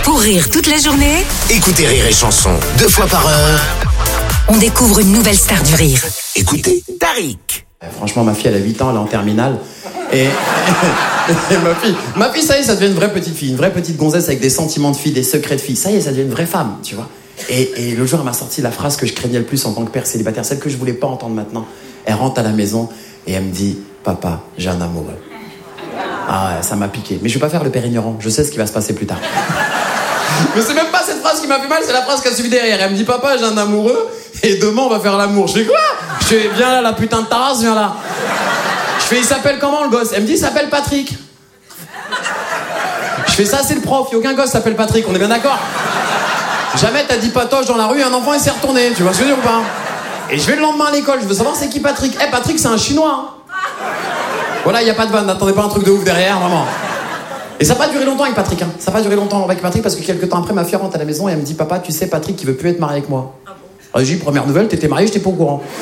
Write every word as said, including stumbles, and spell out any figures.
Pour rire toute la journée, Écoutez Rire et Chanson deux fois par heure. on découvre une nouvelle star du rire. Écoutez Tariq. Franchement, ma fille, elle a huit ans, elle est en terminale. Et, et ma fille, ma fille, ça y est, ça devient une vraie petite fille, une vraie petite gonzesse avec des sentiments de fille, des secrets de fille. Ça y est, ça devient une vraie femme, tu vois. Et, et le jour, elle m'a sorti la phrase que je craignais le plus en tant que père célibataire, celle que je voulais pas entendre maintenant. Elle rentre à la maison et elle me dit, papa, j'ai un amoureux. Ah ouais, ça m'a piqué. Mais je vais pas faire le père ignorant, je sais ce qui va se passer plus tard. Mais c'est même pas cette phrase qui m'a fait mal, c'est la phrase qui a suivi derrière. Elle me dit, papa, j'ai un amoureux et demain on va faire l'amour. Je fais quoi? Je fais, viens là, la putain de ta race, viens là. Je fais, il s'appelle comment le gosse? Elle me dit, il s'appelle Patrick. Je fais, ça c'est le prof, il y a aucun gosse qui s'appelle Patrick, on est bien d'accord? Jamais t'as dit patoche dans la rue et un enfant il s'est retourné, tu vois ce que je veux dire ou pas? Et je vais le lendemain à l'école, je veux savoir c'est qui Patrick. Eh, hey, Patrick c'est un chinois, hein. Voilà, il y a pas de vanne, n'attendez pas un truc de ouf derrière, vraiment. Et ça n'a pas duré longtemps avec Patrick, hein. Ça n'a pas duré longtemps avec Patrick parce que quelques temps après, ma fille rentre à la maison et elle me dit, papa, tu sais, Patrick, il veut plus être marié avec moi. Ah bon? Alors j'ai dit, première nouvelle, t'étais marié, j'étais pas au courant.